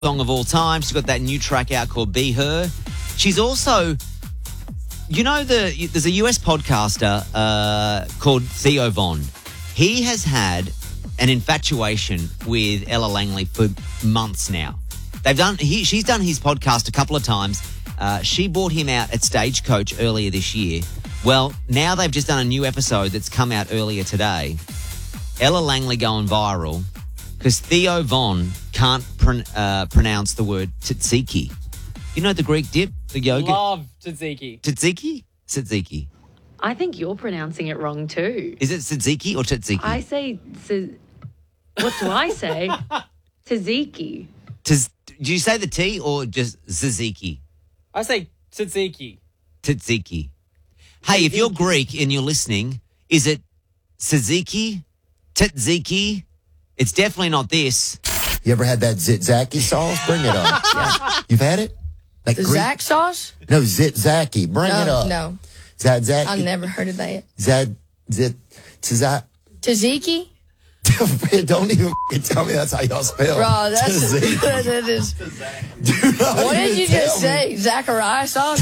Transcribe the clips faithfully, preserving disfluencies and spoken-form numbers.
song of all time. She's got that new track out called Be Her. She's also, you know, the there's a U S podcaster uh, called Theo Von. He has had an infatuation with Ella Langley for months now. They've done. He, she's done his podcast a couple of times. Uh, she bought him out at Stagecoach earlier this year. Well, now they've just done a new episode that's come out earlier today. Ella Langley going viral because Theo Von can't pr- uh, pronounce the word tzatziki. You know the Greek dip, the yogurt? Love tzatziki. Tzatziki? Tzatziki. I think you're pronouncing it wrong too. Is it tzatziki or tzatziki? I say, tz- what do I say? Tzatziki. Tz- do you say the T or just tzatziki? I say tzatziki. Tzatziki. Hey, if you're Greek and you're listening, is it tzatziki? Tzatziki? It's definitely not this. You ever had that zitzaki sauce? Bring it up. Yeah. You've had it? Like The Greek? Zach sauce? No, zitzaki. Bring No, it up. no. Zadzaki. I've never heard of that. Zad, zit, tzat. Tzatziki? Don't even f***ing tell me that's how y'all spell. Bro, that's Tzatziki. that is. Do not What did even you just tell say? me. Zachariah sauce?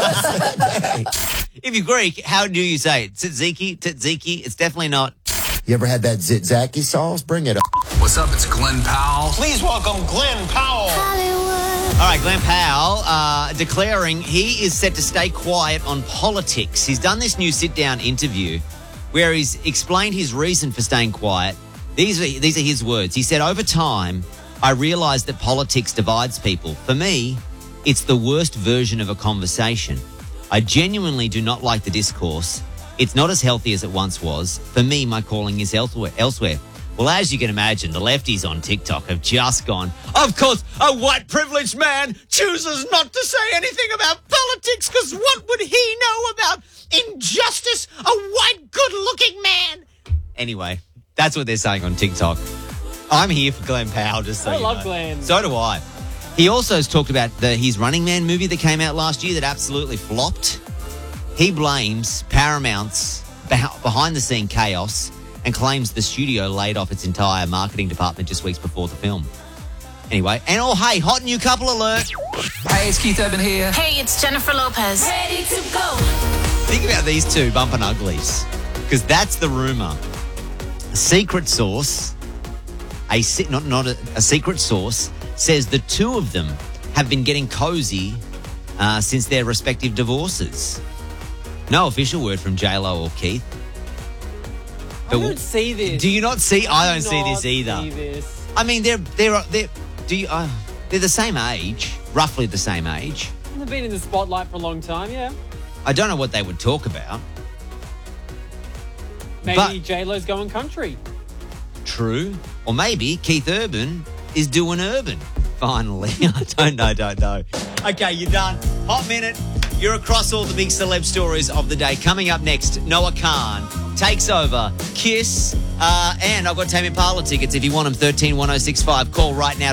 If you're Greek, how do you say it? Tzatziki? Tzatziki? It's definitely not. You ever had that zitzaki sauce? Bring it up. What's up? It's Glenn Powell. Please welcome Glenn Powell. All right, Glenn Powell uh, declaring he is set to stay quiet on politics. He's done this new sit-down interview where he's explained his reason for staying quiet. These are, these are his words. He said, over time, I realised that politics divides people. For me, it's the worst version of a conversation. I genuinely do not like the discourse. It's not as healthy as it once was. For me, my calling is elsewhere. elsewhere. Well, as you can imagine, the lefties on TikTok have just gone, of course, a white privileged man chooses not to say anything about politics because what would he know about injustice? A white, good-looking man. Anyway, that's what they're saying on TikTok. I'm here for Glenn Powell, just so I you love know. Glenn. So do I. He also has talked about the, his Running Man movie that came out last year that absolutely flopped. He blames Paramount's behind-the-scene chaos and claims the studio laid off its entire marketing department just weeks before the film. Anyway, and oh, hey, hot new couple alert. Hey, it's Keith Urban here. Hey, it's Jennifer Lopez. Ready to go. Think about these two bumping uglies, because that's the rumour. A secret source, a not not a, a secret source, says the two of them have been getting cozy uh, since their respective divorces. No official word from J-Lo or Keith. I don't see this. Do you not see? I don't do see not this either. see this. I mean, they're they're they're do you, uh, they're the same age, roughly the same age. They've been in the spotlight for a long time, yeah. I don't know what they would talk about. Maybe But- J-Lo's going country. True, or maybe Keith Urban is doing urban. Finally, I don't know, don't know. Okay, you're done. Hot minute. You're across all the big celeb stories of the day. Coming up next, Noah Khan takes over, Kiss, uh, and I've got Tame Impala tickets. If you want them, thirteen one oh six five. Call right now.